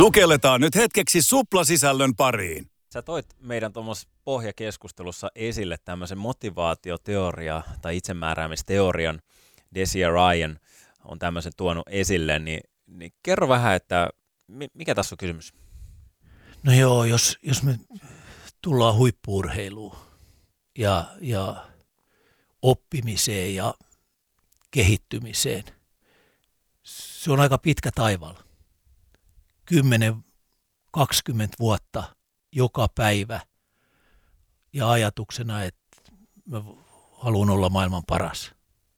Sukelletaan nyt hetkeksi suplasisällön pariin. Sä toit meidän tuommoisessa pohjakeskustelussa esille tämmöisen motivaatioteoria tai itsemääräämisteorian. Desi ja Ryan on tämmöisen tuonut esille, niin kerro vähän, että mikä tässä on kysymys? No joo, jos me tullaan huippu-urheiluun ja oppimiseen ja kehittymiseen, se on aika pitkä taival. 10-20 vuotta joka päivä ja ajatuksena, että mä haluan olla maailman paras.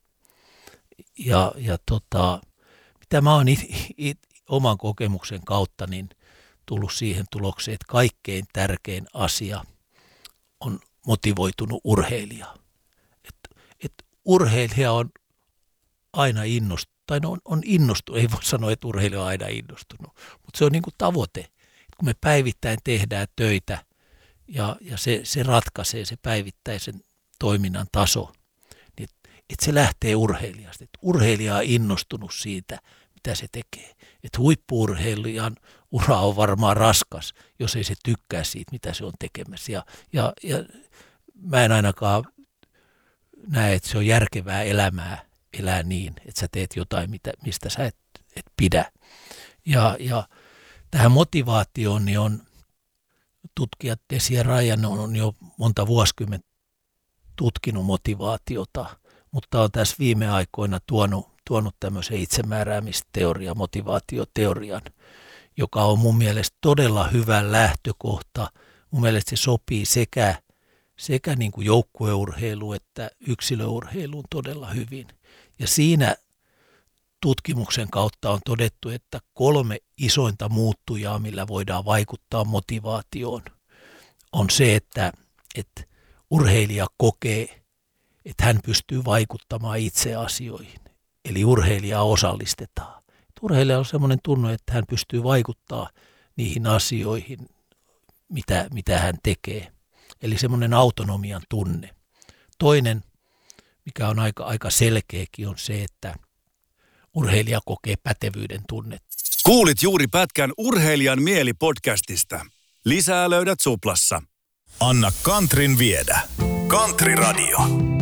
Ja mitä mä oon oman kokemuksen kautta niin tullut siihen tulokseen, että kaikkein tärkein asia on motivoitunut urheilija. Et urheilija on aina innostunut, tai on innostunut, ei voi sanoa, että urheilija on aina innostunut, mutta se on niin kuin tavoite. Kun me päivittäin tehdään töitä ja se ratkaisee se päivittäisen toiminnan taso, niin että se lähtee urheilijasta. Että urheilija on innostunut siitä, mitä se tekee. Että huippu-urheilijan ura on varmaan raskas, jos ei se tykkää siitä, mitä se on tekemässä. Ja mä en ainakaan näe, että se on järkevää elämää elää niin, että sä teet jotain, mistä sä et pidä. Ja tähän motivaatioon niin on tutkijat Desi ja Ryan on jo monta vuosikymmentä tutkinut motivaatiota, mutta on tässä viime aikoina tuonut tämmöisen itsemääräämisteorian, motivaatioteorian, joka on mun mielestä todella hyvä lähtökohta. Mun mielestä se sopii sekä niin kuin joukkueurheiluun että yksilöurheiluun todella hyvin. Ja siinä tutkimuksen kautta on todettu, että 3 isointa muuttujaa, millä voidaan vaikuttaa motivaatioon, on se, että urheilija kokee, että hän pystyy vaikuttamaan itse asioihin. Eli urheilijaa osallistetaan. Urheilija on sellainen tunne, että hän pystyy vaikuttamaan niihin asioihin, mitä hän tekee. Eli semmoinen autonomian tunne. Toinen, mikä on aika selkeäkin, on se, että urheilija kokee pätevyyden tunnetta. Kuulit juuri pätkän Urheilijan mieli -podcastista. Lisää löydät suplassa. Anna Kantrin viedä. Kantri Radio.